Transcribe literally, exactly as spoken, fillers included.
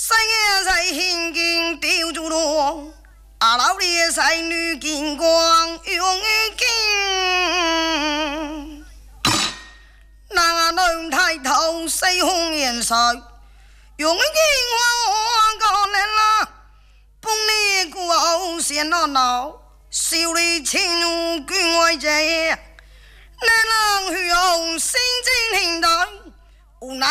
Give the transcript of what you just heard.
三爷在行经丢住了，阿老爷在女金光永金，那能抬头西红颜色，永金我个人啦，本你古后先闹闹，少你情如君爱者，那能去用心经听待，无奈。